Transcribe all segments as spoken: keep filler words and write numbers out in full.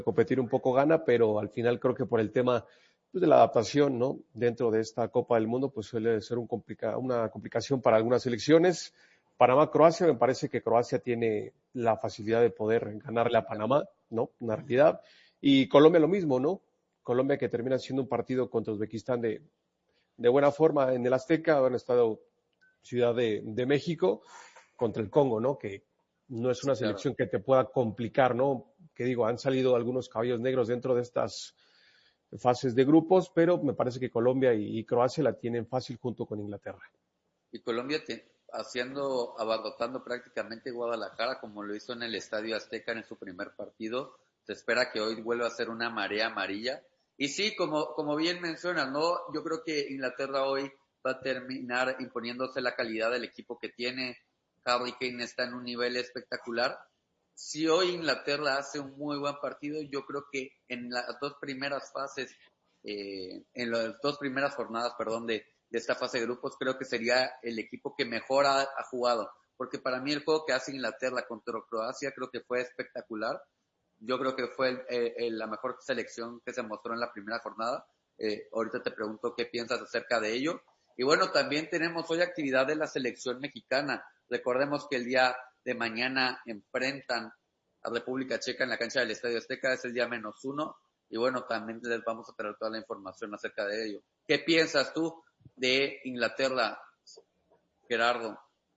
competir un poco gana, pero al final creo que por el tema pues, de la adaptación, ¿no? Dentro de esta Copa del Mundo, pues suele ser un complica una complicación para algunas selecciones. Panamá-Croacia, me parece que Croacia tiene la facilidad de poder ganarle a Panamá, ¿no? Una realidad. Y Colombia lo mismo, ¿no? Colombia que termina siendo un partido contra Uzbekistán de, de buena forma en el Azteca, han estado Ciudad de, de México contra el Congo, ¿no? Que no es una selección que te pueda complicar, ¿no? Que digo, han salido algunos caballos negros dentro de estas fases de grupos, pero me parece que Colombia y, y Croacia la tienen fácil junto con Inglaterra. Y Colombia te, haciendo, abarrotando prácticamente Guadalajara, como lo hizo en el Estadio Azteca en su primer partido, se espera que hoy vuelva a ser una marea amarilla. Y sí, como, como bien mencionas, ¿no? Yo creo que Inglaterra hoy va a terminar imponiéndose la calidad del equipo que tiene. Harry Kane está en un nivel espectacular. Si hoy Inglaterra hace un muy buen partido, yo creo que en las dos primeras fases, eh, en las dos primeras jornadas, perdón, de, de esta fase de grupos, creo que sería el equipo que mejor ha, ha jugado. Porque para mí el juego que hace Inglaterra contra Croacia creo que fue espectacular. Yo creo que fue el, el, la mejor selección que se mostró en la primera jornada. Eh, ahorita te pregunto qué piensas acerca de ello. Y bueno, también tenemos hoy actividad de la selección mexicana. Recordemos que el día de mañana enfrentan a República Checa en la cancha del Estadio Azteca, es el día menos uno. Y bueno, también les vamos a traer toda la información acerca de ello. ¿Qué piensas tú de Inglaterra, Gerardo?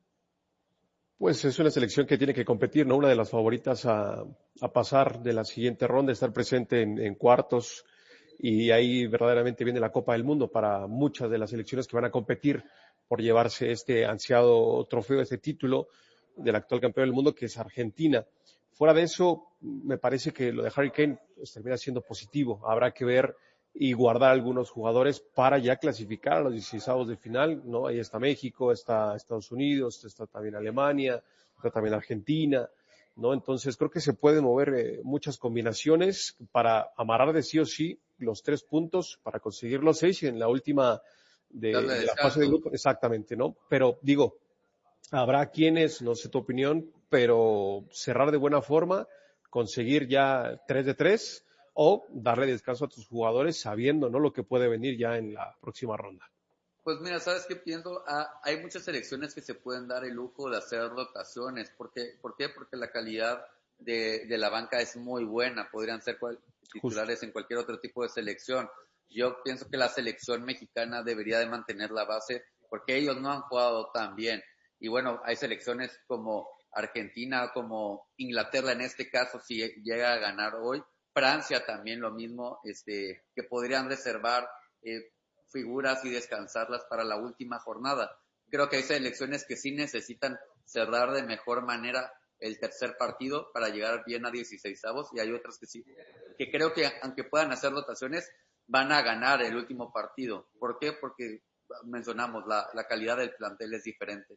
Pues es una selección que tiene que competir, ¿no? Una de las favoritas a, a pasar de la siguiente ronda, estar presente en, en cuartos, y ahí verdaderamente viene la Copa del Mundo para muchas de las selecciones que van a competir por llevarse este ansiado trofeo, este título del actual campeón del mundo, que es Argentina. Fuera de eso, me parece que lo de Harry Kane pues, termina siendo positivo. Habrá que ver y guardar algunos jugadores para ya clasificar a los dieciseisavos de final, ¿no? Ahí está México, está Estados Unidos, está también Alemania, está también Argentina, ¿no? Entonces creo que se pueden mover eh, muchas combinaciones para amarrar de sí o sí los tres puntos para conseguir los seis y en la última de, de la fase de grupo, exactamente, ¿no? Pero digo, habrá quienes, no sé tu opinión, pero cerrar de buena forma, conseguir ya tres de tres o darle descanso a tus jugadores sabiendo, ¿no? Lo que puede venir ya en la próxima ronda. Pues mira, ¿sabes qué pienso? Ah, hay muchas selecciones que se pueden dar el lujo de hacer rotaciones. ¿Por qué? ¿Por qué? Porque la calidad de, de la banca es muy buena. Podrían ser cual, titulares Justo. En cualquier otro tipo de selección. Yo pienso que la selección mexicana debería de mantener la base porque ellos no han jugado tan bien. Y bueno, hay selecciones como Argentina, como Inglaterra en este caso, si llega a ganar hoy. Francia también lo mismo, este, que podrían reservar eh, figuras y descansarlas para la última jornada. Creo que hay selecciones que sí necesitan cerrar de mejor manera el tercer partido para llegar bien a dieciseisavos y hay otras que sí, que creo que aunque puedan hacer rotaciones, van a ganar el último partido. ¿Por qué? Porque mencionamos, la, la calidad del plantel es diferente.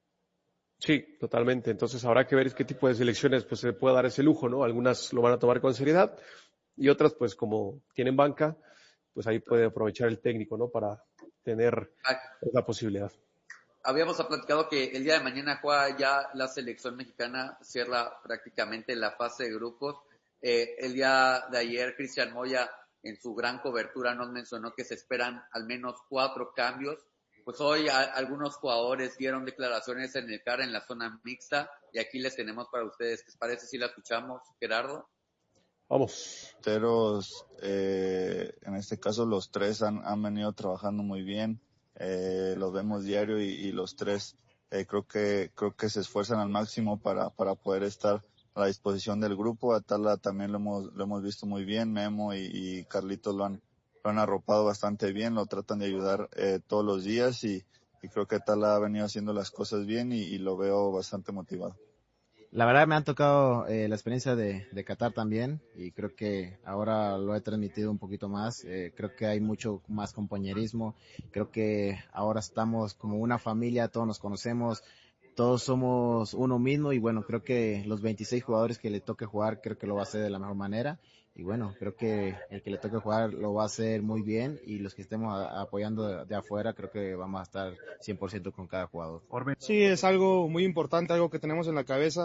Sí, totalmente. Entonces habrá que ver qué tipo de selecciones pues se puede dar ese lujo, ¿no? Algunas lo van a tomar con seriedad y otras pues como tienen banca, pues ahí puede aprovechar el técnico, ¿no? Para tener esa posibilidad. Habíamos platicado que el día de mañana juega ya la selección mexicana, cierra prácticamente la fase de grupos. Eh, el día de ayer Cristian Moya en su gran cobertura nos mencionó que se esperan al menos cuatro cambios. Pues hoy a, algunos jugadores dieron declaraciones en el C A R en la zona mixta y aquí les tenemos para ustedes. ¿Les parece si la escuchamos, Gerardo? Vamos. Teros, eh, en este caso los tres han, han venido trabajando muy bien, eh, los vemos diario y, y los tres eh, creo que creo que se esfuerzan al máximo para para poder estar a la disposición del grupo. Atala también lo hemos lo hemos visto muy bien, Memo y, y Carlitos lo han lo han arropado bastante bien, lo tratan de ayudar eh, todos los días y, y creo que Atala ha venido haciendo las cosas bien y, y lo veo bastante motivado. La verdad me han tocado eh, la experiencia de, de Qatar también y creo que ahora lo he transmitido un poquito más. Eh, creo que hay mucho más compañerismo. Creo que ahora estamos como una familia, todos nos conocemos, todos somos uno mismo y bueno, creo que los veintiséis jugadores que le toque jugar creo que lo va a hacer de la mejor manera. Y bueno, creo que el que le toque jugar lo va a hacer muy bien y los que estemos a, apoyando de, de afuera creo que vamos a estar cien por ciento con cada jugador. Sí, es algo muy importante, algo que tenemos en la cabeza,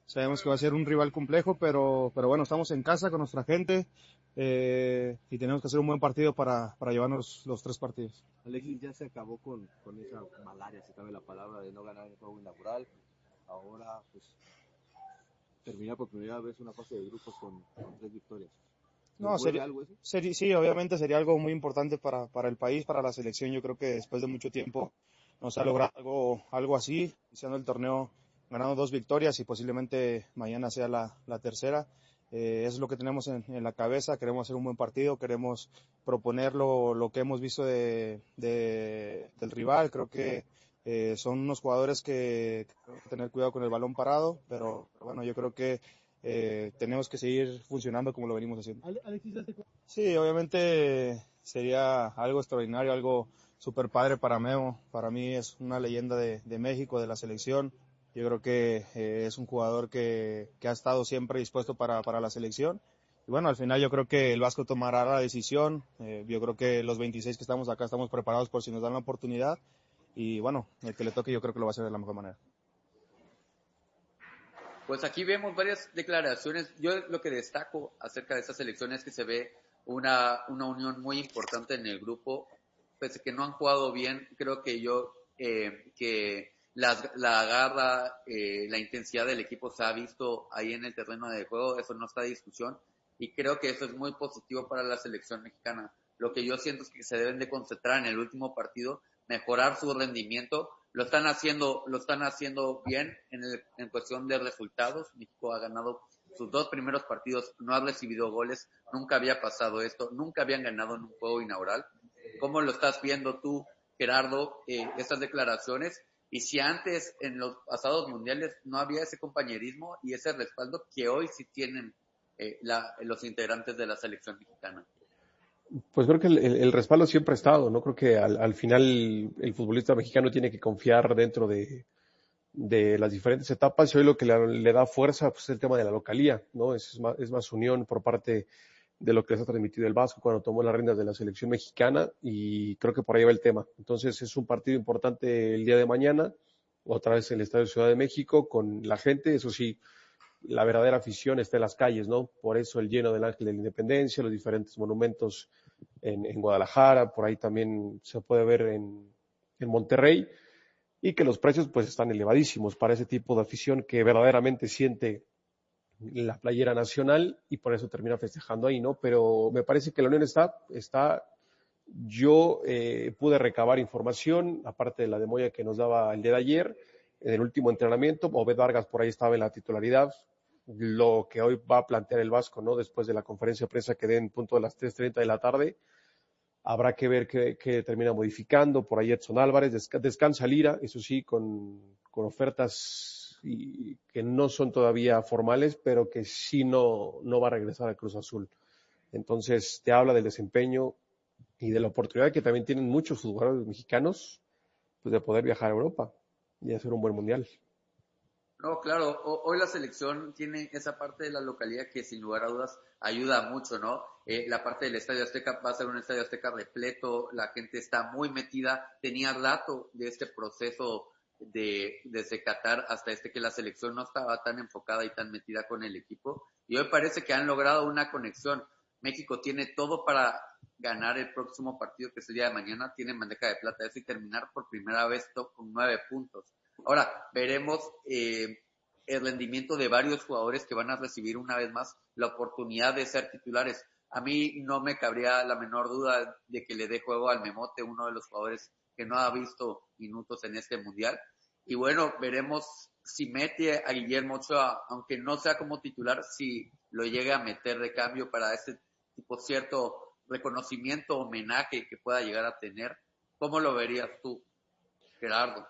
sabemos que va a ser un rival complejo, pero, pero bueno, estamos en casa con nuestra gente eh, y tenemos que hacer un buen partido para, para llevarnos los tres partidos. Alexis, ya se acabó con, con esa malaria, si cabe la palabra, de no ganar el juego inaugural. Ahora, pues, termina por primera vez una fase de grupos con, con tres victorias. No, sería, algo eso? Sería, sí, obviamente sería algo muy importante para, para el país, para la selección. Yo creo que después de mucho tiempo nos ha logrado algo, algo así, iniciando el torneo, ganando dos victorias y posiblemente mañana sea la, la tercera. Eh, eso es lo que tenemos en, en la cabeza. Queremos hacer un buen partido, queremos proponer lo, lo que hemos visto de, de, del rival. Creo que eh, son unos jugadores que, que tenemos que tener cuidado con el balón parado, pero, pero bueno, yo creo que Eh, tenemos que seguir funcionando como lo venimos haciendo. Sí, obviamente sería algo extraordinario, algo súper padre para Memo. Para mí es una leyenda de, de México, de la selección. Yo creo que eh, es un jugador que, que ha estado siempre dispuesto para, para la selección. Y bueno, al final yo creo que el Vasco tomará la decisión. Eh, yo creo que los veintiséis que estamos acá estamos preparados por si nos dan la oportunidad. Y bueno, el que le toque yo creo que lo va a hacer de la mejor manera. Pues aquí vemos varias declaraciones. Yo lo que destaco acerca de esta selección es que se ve una, una unión muy importante en el grupo. Pese a que no han jugado bien, creo que yo, eh, que la, la garra, eh, la intensidad del equipo se ha visto ahí en el terreno de juego. Eso no está en discusión. Y creo que eso es muy positivo para la selección mexicana. Lo que yo siento es que se deben de concentrar en el último partido, mejorar su rendimiento. Lo están haciendo, lo están haciendo bien en, el, en cuestión de resultados. México ha ganado sus dos primeros partidos, no ha recibido goles, nunca había pasado esto, nunca habían ganado en un juego inaugural. ¿Cómo lo estás viendo tú, Gerardo, eh, estas declaraciones? Y si antes, en los pasados mundiales, no había ese compañerismo y ese respaldo que hoy sí tienen eh, la, los integrantes de la selección mexicana. Pues creo que el, el, el respaldo siempre ha estado, ¿no? Creo que al, al final el futbolista mexicano tiene que confiar dentro de, de las diferentes etapas y hoy lo que le, le da fuerza pues, es el tema de la localía, ¿no? Es más, es más unión por parte de lo que les ha transmitido el Vasco cuando tomó las riendas de la selección mexicana y creo que por ahí va el tema. Entonces es un partido importante el día de mañana, otra vez en el Estadio Ciudad de México con la gente, eso sí, la verdadera afición está en las calles, ¿no? Por eso el lleno del Ángel de la Independencia, los diferentes monumentos en, en Guadalajara, por ahí también se puede ver en, en Monterrey, y que los precios pues están elevadísimos para ese tipo de afición que verdaderamente siente la playera nacional y por eso termina festejando ahí, ¿no? Pero me parece que la unión está, está yo eh, pude recabar información, aparte de la de Moya que nos daba el día de ayer, en el último entrenamiento, Obed Vargas por ahí estaba en la titularidad, lo que hoy va a plantear el Vasco, ¿no? Después de la conferencia de prensa que den punto de las tres treinta de la tarde, habrá que ver qué, qué termina modificando, por ahí Edson Álvarez, desca- descansa Lira, eso sí, con, con ofertas y, que no son todavía formales, pero que sí no, no va a regresar a Cruz Azul. Entonces, te habla del desempeño y de la oportunidad que también tienen muchos jugadores mexicanos pues, de poder viajar a Europa y hacer un buen mundial. No, claro, hoy la selección tiene esa parte de la localidad que sin lugar a dudas ayuda mucho, ¿no? Eh, la parte del Estadio Azteca va a ser un Estadio Azteca repleto, la gente está muy metida, tenía rato de este proceso de desde Qatar hasta este que la selección no estaba tan enfocada y tan metida con el equipo y hoy parece que han logrado una conexión. México tiene todo para ganar el próximo partido que es el día de mañana, tiene bandeja de plata eso y terminar por primera vez con nueve puntos. Ahora, veremos eh, el rendimiento de varios jugadores que van a recibir una vez más la oportunidad de ser titulares. A mí no me cabría la menor duda de que le dé juego al Memote, uno de los jugadores que no ha visto minutos en este mundial. Y bueno, veremos si mete a Guillermo Ochoa, aunque no sea como titular, si lo llega a meter de cambio para este tipo cierto reconocimiento, homenaje que pueda llegar a tener. ¿Cómo lo verías tú, Gerardo?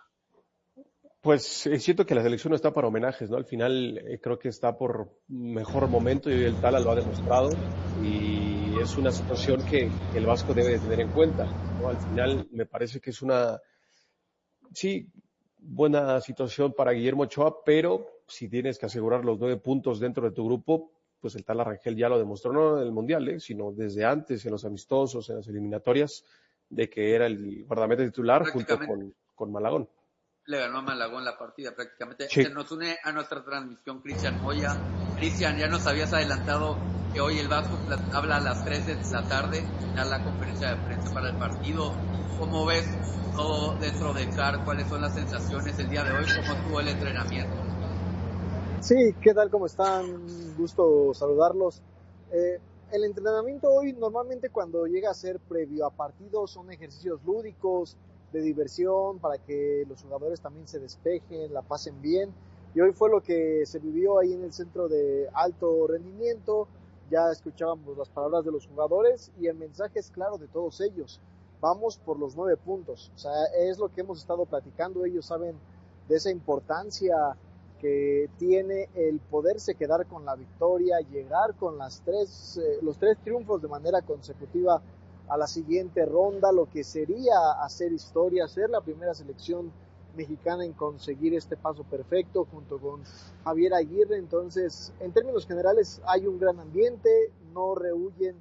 Pues eh, siento que la selección no está para homenajes, ¿no? Al final eh, creo que está por mejor momento y el Tala lo ha demostrado y es una situación que, que el Vasco debe de tener en cuenta, ¿no? Al final me parece que es una, sí, buena situación para Guillermo Ochoa, pero si tienes que asegurar los nueve puntos dentro de tu grupo, pues el Tala Rangel ya lo demostró, no en el Mundial, ¿eh? Sino desde antes, en los amistosos, en las eliminatorias, de que era el guardameta titular junto con, con Malagón. le ganó a Malagón la partida prácticamente. Sí. Se nos une a nuestra transmisión Cristian Moya. Cristian, ya nos habías adelantado que hoy el Vasco habla a las tres de la tarde, da la conferencia de prensa para el partido. ¿Cómo ves todo dentro de C A R? ¿Cuáles son las sensaciones el día de hoy? ¿Cómo estuvo el entrenamiento? Sí, ¿qué tal? ¿Cómo están? Un gusto saludarlos. Eh, el entrenamiento hoy normalmente cuando llega a ser previo a partidos son ejercicios lúdicos, de diversión, para que los jugadores también se despejen, la pasen bien. Y hoy fue lo que se vivió ahí en el centro de alto rendimiento. Ya escuchábamos las palabras de los jugadores y el mensaje es claro de todos ellos. Vamos por los nueve puntos. O sea, es lo que hemos estado platicando. Ellos saben de esa importancia que tiene el poderse quedar con la victoria, llegar con las tres, eh, los tres triunfos de manera consecutiva a la siguiente ronda, lo que sería hacer historia, ser la primera selección mexicana en conseguir este paso perfecto junto con Javier Aguirre. Entonces, en términos generales hay un gran ambiente, no rehuyen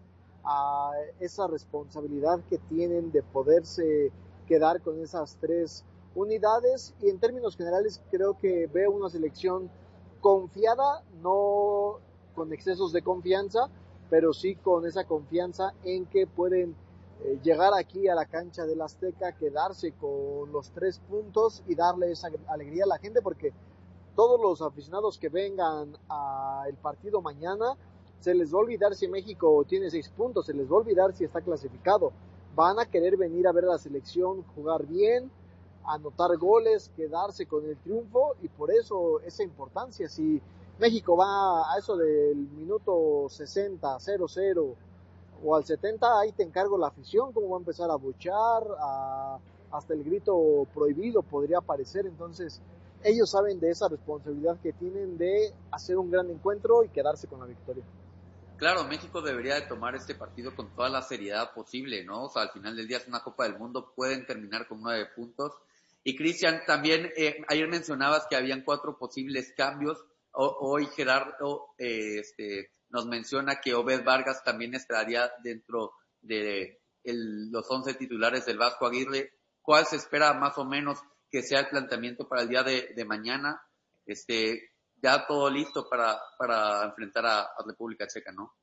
a esa responsabilidad que tienen de poderse quedar con esas tres unidades, y en términos generales creo que veo una selección confiada, no con excesos de confianza, pero sí con esa confianza en que pueden eh, llegar aquí a la cancha del Azteca, quedarse con los tres puntos y darle esa alegría a la gente, porque todos los aficionados que vengan al partido mañana, se les va a olvidar si México tiene seis puntos, se les va a olvidar si está clasificado. Van a querer venir a ver a la selección jugar bien, anotar goles, quedarse con el triunfo, y por eso esa importancia. Si México va a eso del minuto sesenta, cero cero, o al setenta, ahí te encargo la afición, cómo va a empezar a buchar, a, hasta el grito prohibido podría aparecer. Entonces ellos saben de esa responsabilidad que tienen de hacer un gran encuentro y quedarse con la victoria. Claro, México debería de tomar este partido con toda la seriedad posible, ¿no? O sea, al final del día es una Copa del Mundo, pueden terminar con nueve puntos. Y Cristian, también eh, ayer mencionabas que habían cuatro posibles cambios. O, hoy Gerardo eh, este, nos menciona que Obed Vargas también estaría dentro de el, los once titulares del Vasco Aguirre. ¿Cuál se espera más o menos que sea el planteamiento para el día de, de mañana? Este, ya todo listo para, para enfrentar a, a República Checa, ¿no?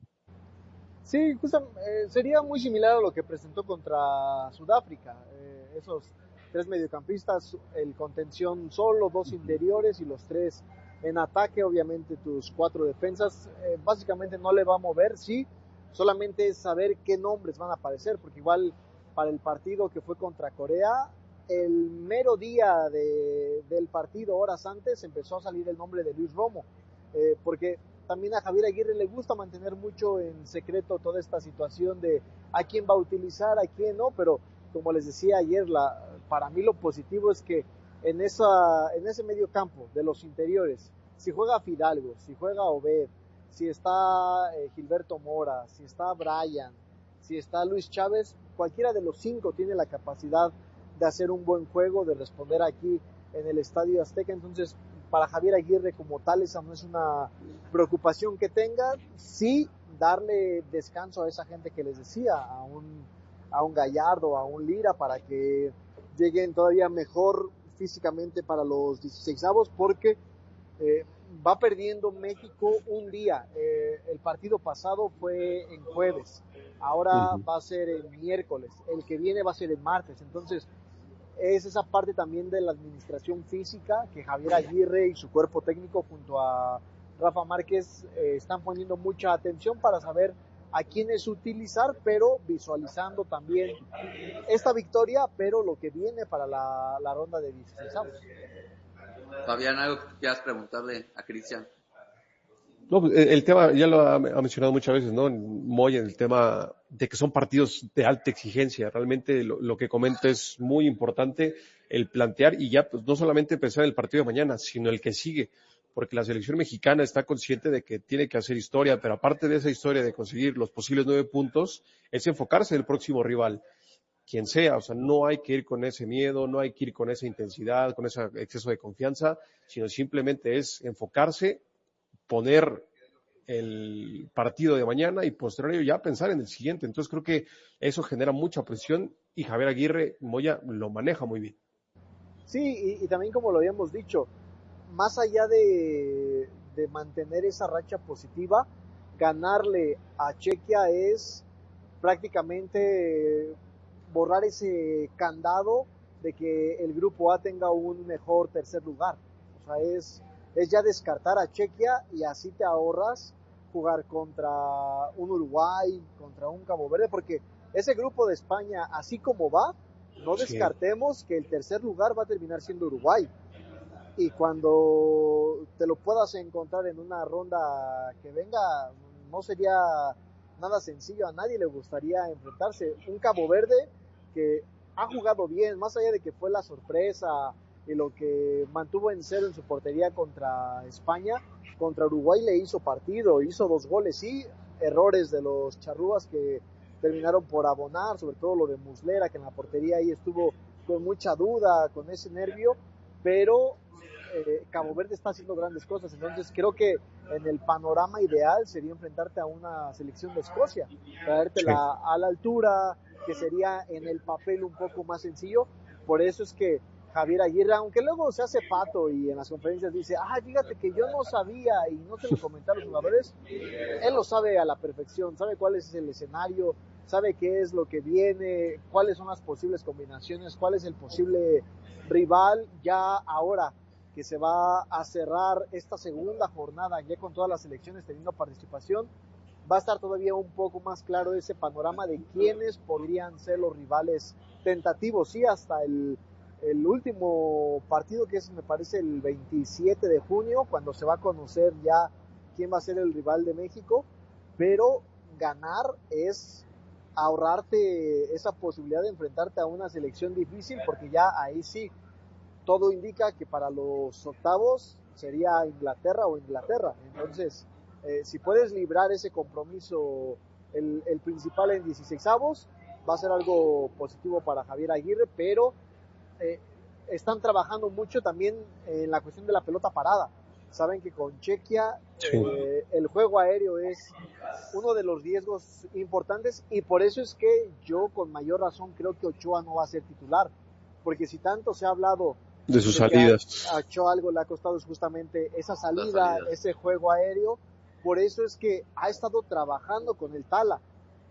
Sí, justo, eh, sería muy similar a lo que presentó contra Sudáfrica. Eh, esos tres mediocampistas, el contención solo, dos interiores y los tres en ataque. Obviamente tus cuatro defensas, eh, básicamente no le va a mover, sí, solamente es saber qué nombres van a aparecer, porque igual para el partido que fue contra Corea, el mero día de, del partido, horas antes, empezó a salir el nombre de Luis Romo, eh, porque también a Javier Aguirre le gusta mantener mucho en secreto toda esta situación de a quién va a utilizar, a quién no, pero como les decía ayer, la, para mí lo positivo es que en, esa, en ese medio campo de los interiores, si juega Fidalgo, si juega Obed, si está eh, Gilberto Mora, si está Brian, si está Luis Chávez, cualquiera de los cinco tiene la capacidad de hacer un buen juego, de responder aquí en el Estadio Azteca. Entonces, para Javier Aguirre como tal, esa no es una preocupación que tenga. Sí, darle descanso a esa gente que les decía, a un, a un Gallardo, a un Lira, para que lleguen todavía mejor físicamente para los dieciseisavos, porque eh, va perdiendo México un día. Eh, el partido pasado fue en jueves, ahora uh-huh. va a ser el miércoles, el que viene va a ser el martes. Entonces es esa parte también de la administración física que Javier Aguirre y su cuerpo técnico junto a Rafa Márquez eh, están poniendo mucha atención para saber a quiénes utilizar, pero visualizando también esta victoria, pero lo que viene para la, la ronda de dieciséis avos. Fabián, ¿algo que quieras preguntarle a Cristian? No, el tema ya lo ha mencionado muchas veces, ¿no? Moya, en el tema de que son partidos de alta exigencia. Realmente lo, lo que comenta es muy importante, el plantear y ya pues no solamente pensar en el partido de mañana, sino el que sigue, porque la selección mexicana está consciente de que tiene que hacer historia, pero aparte de esa historia de conseguir los posibles nueve puntos, es enfocarse en el próximo rival, quien sea. O sea, no hay que ir con ese miedo, no hay que ir con esa intensidad, con ese exceso de confianza, sino simplemente es enfocarse, poner el partido de mañana y posterior ya pensar en el siguiente. Entonces creo que eso genera mucha presión y Javier Aguirre, Moya, lo maneja muy bien. Sí, y, y también como lo habíamos dicho, más allá de, de mantener esa racha positiva, ganarle a Chequia es prácticamente borrar ese candado de que el grupo A tenga un mejor tercer lugar. O sea, es, es ya descartar a Chequia y así te ahorras jugar contra un Uruguay, contra un Cabo Verde, porque ese grupo de España, así como va, no descartemos sí. que el tercer lugar va a terminar siendo Uruguay. Y cuando te lo puedas encontrar en una ronda que venga, no sería nada sencillo, a nadie le gustaría enfrentarse. Un Cabo Verde que ha jugado bien, más allá de que fue la sorpresa y lo que mantuvo en cero en su portería contra España, contra Uruguay le hizo partido, hizo dos goles, sí, errores de los charrúas que terminaron por abonar, sobre todo lo de Muslera, que en la portería ahí estuvo con mucha duda, con ese nervio, pero eh, Cabo Verde está haciendo grandes cosas, entonces creo que en el panorama ideal sería enfrentarte a una selección de Escocia, traértela sí. a la altura, que sería en el papel un poco más sencillo. Por eso es que Javier Aguirre, aunque luego se hace pato y en las conferencias dice, ah, fíjate que yo no sabía y no se lo comenté a los jugadores, él lo sabe a la perfección, sabe cuál es el escenario, sabe qué es lo que viene, cuáles son las posibles combinaciones, cuál es el posible rival. Ya ahora que se va a cerrar esta segunda jornada ya con todas las selecciones teniendo participación, va a estar todavía un poco más claro ese panorama de quiénes podrían ser los rivales tentativos, sí, hasta el, el último partido, que es, me parece, el veintisiete de junio, cuando se va a conocer ya quién va a ser el rival de México, pero ganar es ahorrarte esa posibilidad de enfrentarte a una selección difícil, porque ya ahí sí, todo indica que para los octavos sería Inglaterra o Inglaterra, entonces Eh, si puedes librar ese compromiso, el, el principal en dieciseisavos, va a ser algo positivo para Javier Aguirre, pero eh, están trabajando mucho también en la cuestión de la pelota parada. Saben que con Chequia sí. eh, el juego aéreo es uno de los riesgos importantes y por eso es que yo con mayor razón creo que Ochoa no va a ser titular, porque si tanto se ha hablado de sus de salidas, a, a Ochoa algo le ha costado es justamente esa salida, ese juego aéreo. Por eso es que ha estado trabajando con el Tala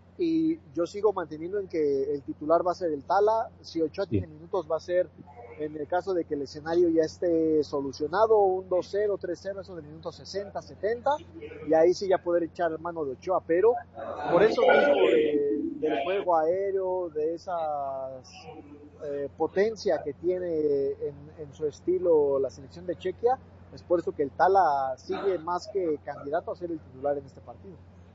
y yo sigo manteniendo en que el titular va a ser el Tala. Si Ochoa sí. tiene minutos va a ser, en el caso de que el escenario ya esté solucionado, un dos cero, tres cero, eso de minutos sesenta, setenta, y ahí sí ya poder echar mano de Ochoa, pero por eso mismo de, del juego aéreo, de esa eh, potencia que tiene en, en su estilo la selección de Chequia, es por eso que el Tala sigue más que candidato a ser el titular en este partido.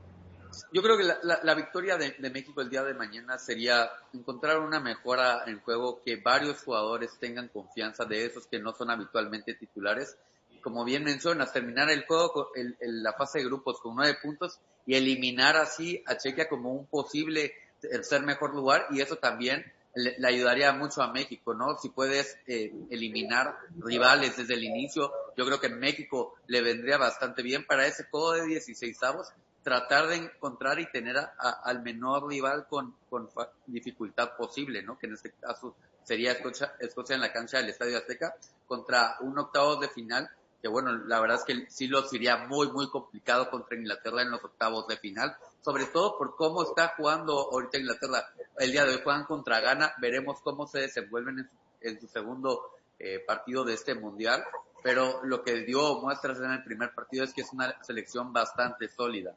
Yo creo que la, la, la victoria de, de México el día de mañana sería encontrar una mejora en juego, que varios jugadores tengan confianza de esos que no son habitualmente titulares. Como bien mencionas, terminar el juego, con el, el, la fase de grupos con nueve puntos y eliminar así a Chequia como un posible tercer mejor lugar, y eso también le, le ayudaría mucho a México, ¿no? Si puedes eh, eliminar rivales desde el inicio, yo creo que México le vendría bastante bien para ese juego de dieciseisavos, tratar de encontrar y tener a, a, al menor rival con, con dificultad posible, ¿no? Que en este caso sería Escocia, Escocia en la cancha del Estadio Azteca contra un octavos de final, que bueno, la verdad es que sí lo sería muy, muy complicado contra Inglaterra en los octavos de final, sobre todo por cómo está jugando ahorita Inglaterra. El día de hoy juegan contra Ghana, veremos cómo se desenvuelven en su, en su segundo eh, partido de este mundial, pero lo que dio muestras en el primer partido es que es una selección bastante sólida.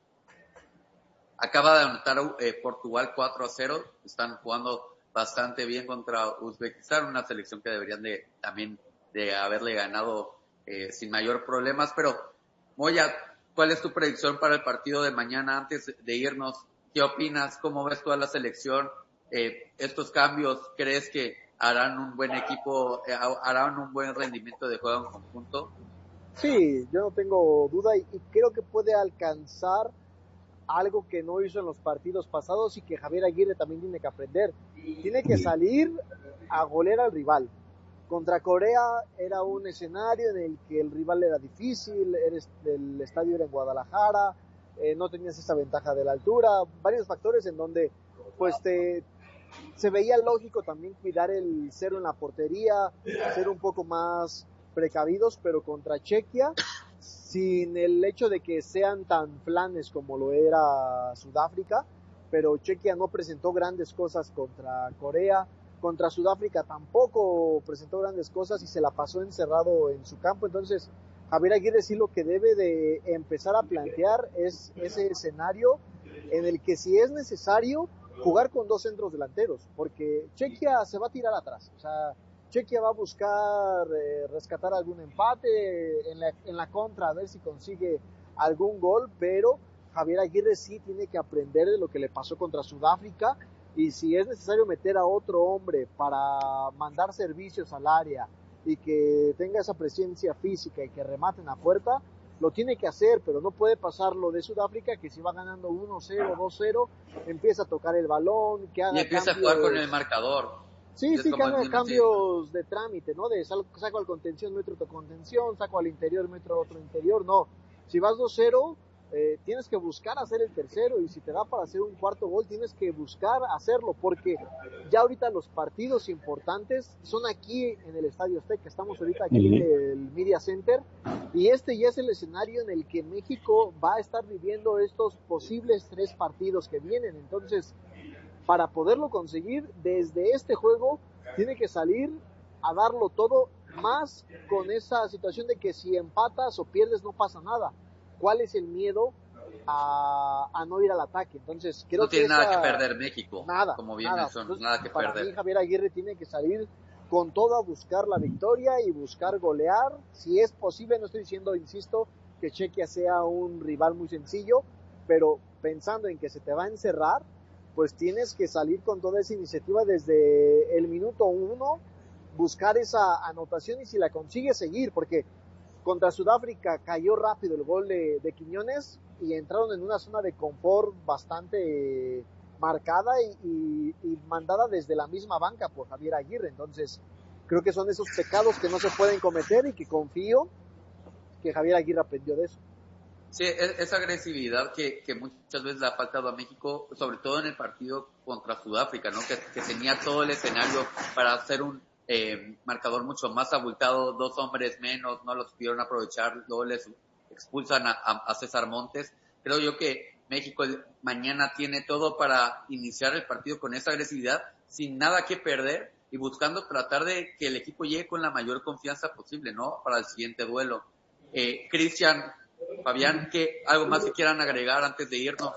Acaba de anotar eh, Portugal cuatro a cero, están jugando bastante bien contra Uzbekistán, una selección que deberían de también de haberle ganado eh, sin mayor problemas. Pero Moya, ¿cuál es tu predicción para el partido de mañana antes de irnos? ¿Qué opinas? ¿Cómo ves toda la selección? Eh, estos cambios, ¿crees que harán un buen equipo, eh, harán un buen rendimiento de juego en conjunto? Sí, yo no tengo duda y, y creo que puede alcanzar algo que no hizo en los partidos pasados y que Javier Aguirre también tiene que aprender. Tiene que salir a golear al rival. Contra Corea era un escenario en el que el rival era difícil, eres, el estadio era en Guadalajara, eh, no tenías esa ventaja de la altura, varios factores en donde pues te, se veía lógico también cuidar el cero en la portería, ser un poco más precavidos, pero contra Chequia, sin el hecho de que sean tan flanes como lo era Sudáfrica, pero Chequia no presentó grandes cosas contra Corea, contra Sudáfrica tampoco presentó grandes cosas y se la pasó encerrado en su campo. Entonces Javier Aguirre sí lo que debe de empezar a plantear es ese escenario en el que si es necesario jugar con dos centros delanteros, porque Chequia se va a tirar atrás, o sea, Chequia va a buscar eh, rescatar algún empate en la, en la contra, a ver si consigue algún gol, pero Javier Aguirre sí tiene que aprender de lo que le pasó contra Sudáfrica, y si es necesario meter a otro hombre para mandar servicios al área y que tenga esa presencia física y que rematen a puerta, lo tiene que hacer, pero no puede pasar lo de Sudáfrica, que si va ganando uno cero, dos cero, empieza a tocar el balón, que haga y empieza cambios. a jugar con el marcador. Sí, sí, que haga cambios de trámite, ¿no? De sal, saco al contención, metro otro contención, saco al interior, metro otro interior, no. Si vas dos cero, eh, tienes que buscar hacer el tercero, y si te da para hacer un cuarto gol, tienes que buscar hacerlo, porque ya ahorita los partidos importantes son aquí en el Estadio Azteca. Estamos ahorita aquí uh-huh. en el Media Center, y este ya es el escenario en el que México va a estar viviendo estos posibles tres partidos que vienen. Entonces, para poderlo conseguir, desde este juego tiene que salir a darlo todo, más con esa situación de que si empatas o pierdes no pasa nada. ¿Cuál es el miedo a, a no ir al ataque? Entonces creo no tiene que nada esa, que perder México, nada, como bien nada. Son, Entonces, nada que para perder. mí Javier Aguirre tiene que salir con todo a buscar la victoria y buscar golear, si es posible. No estoy diciendo, insisto, que Chequia sea un rival muy sencillo, pero pensando en que se te va a encerrar, pues tienes que salir con toda esa iniciativa desde el minuto uno, buscar esa anotación, y si la consigue, seguir, porque contra Sudáfrica cayó rápido el gol de, de Quiñones y entraron en una zona de confort bastante marcada y, y, y mandada desde la misma banca por Javier Aguirre. Entonces creo que son esos pecados que no se pueden cometer, y que confío que Javier Aguirre aprendió de eso. Sí, esa agresividad que, que muchas veces le ha faltado a México, sobre todo en el partido contra Sudáfrica, ¿no? Que, que tenía todo el escenario para hacer un eh, marcador mucho más abultado, dos hombres menos, no los pudieron aprovechar, luego les expulsan a, a, a César Montes. Creo yo que México mañana tiene todo para iniciar el partido con esa agresividad, sin nada que perder y buscando tratar de que el equipo llegue con la mayor confianza posible, ¿no? Para el siguiente duelo. Eh, Cristian, Fabián, ¿qué, algo más que quieran agregar antes de irnos?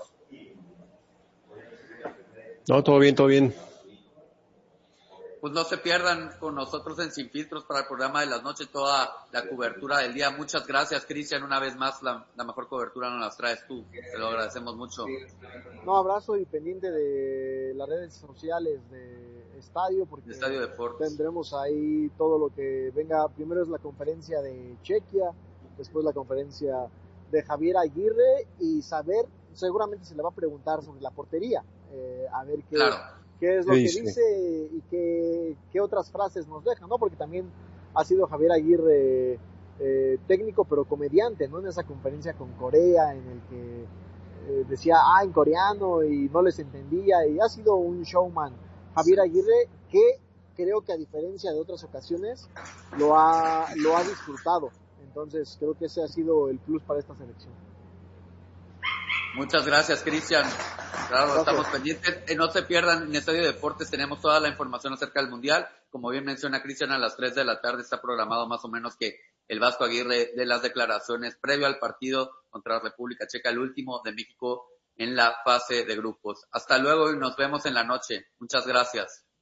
No, todo bien, todo bien. Pues no se pierdan con nosotros en Sin Filtros para el programa de las noches, toda la cobertura del día. Muchas gracias, Cristian, una vez más, la, la mejor cobertura nos la traes tú, te lo agradecemos mucho. No, abrazo, y pendiente de las redes sociales de Estadio, porque Estadio Deportes. Tendremos ahí todo lo que venga. Primero es la conferencia de Chequia, después la conferencia de Javier Aguirre, y saber, seguramente se le va a preguntar sobre la portería, eh, a ver qué, claro. qué es lo sí, que sí. dice y qué, qué otras frases nos deja, ¿no? Porque también ha sido Javier Aguirre eh, técnico, pero comediante, ¿no? En esa conferencia con Corea, en el que eh, decía, ah, en coreano, y no les entendía, y ha sido un showman Javier Aguirre, que creo que a diferencia de otras ocasiones lo ha, lo ha disfrutado. Entonces creo que ese ha sido el plus para esta selección. Muchas gracias, Cristian. Claro, gracias. Estamos pendientes. Eh, no se pierdan, en Estadio Deportes tenemos toda la información acerca del Mundial. Como bien menciona Cristian, a las tres de la tarde está programado más o menos que el Vasco Aguirre dé las declaraciones previo al partido contra la República Checa, el último de México en la fase de grupos. Hasta luego y nos vemos en la noche. Muchas gracias.